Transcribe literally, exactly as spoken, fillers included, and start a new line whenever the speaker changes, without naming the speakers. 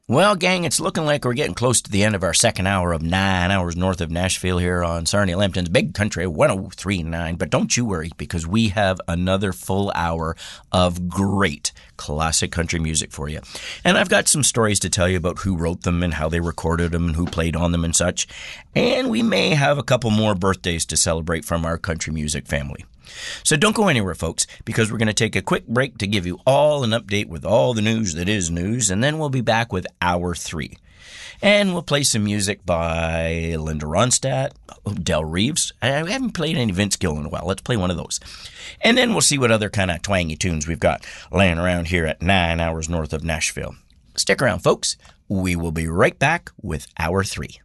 Well, gang, it's looking like we're getting close to the end of our second hour of nine hours north of Nashville here on Sarnia Lambton's Big Country one oh three point nine. But don't you worry, because we have another full hour of great classic country music for you. And I've got some stories to tell you about who wrote them and how they recorded them and who played on them and such. And we may have a couple more birthdays to celebrate from our country music family. So don't go anywhere, folks, because we're going to take a quick break to give you all an update with all the news that is news, and then we'll be back with Hour three. And we'll play some music by Linda Ronstadt, Del Reeves. I haven't played any Vince Gill in a while. Let's play one of those. And then we'll see what other kind of twangy tunes we've got laying around here at nine hours north of Nashville. Stick around, folks. We will be right back with Hour three.